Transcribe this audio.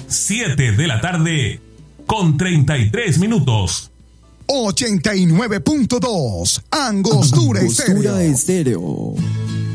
7 de la tarde con 33 minutos. 89.2 Angostura Estéreo.